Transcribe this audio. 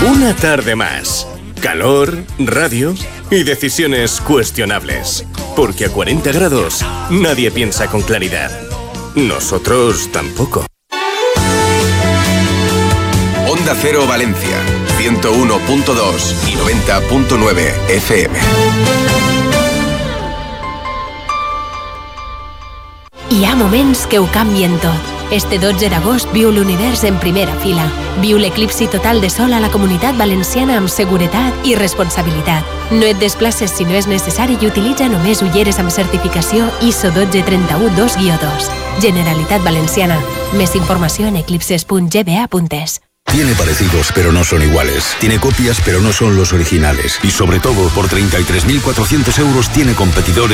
Una tarde más. Calor, radio y decisiones cuestionables. Porque a 40 grados nadie piensa con claridad. Nosotros tampoco. Onda Cero Valencia, 101.2 y 90.9 FM. Hi ha moments que ho canvien tot. Este 12 d'agost viu l'univers en primera fila. Viu l'eclipsi total de sol a la Comunitat Valenciana amb seguretat i responsabilitat. No et desplaces si no és necessari i utilitza només ulleres amb certificació ISO 12312-2. Generalitat Valenciana. Més informació en eclipses.gba.es. Tiene parecidos, pero no son iguales. Tiene copias, pero no son los originales. Y sobre todo, por 33.400 euros tiene competidores